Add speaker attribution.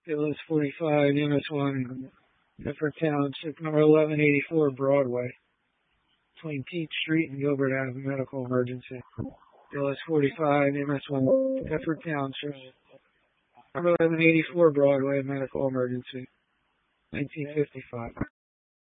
Speaker 1: BLS 45, MS1, Bedford Township, number 1184 Broadway, between Peach Street and Gilbert Ave, medical emergency. BLS 45, MS1, Bedford Township, number 1184 Broadway, medical emergency, 1955.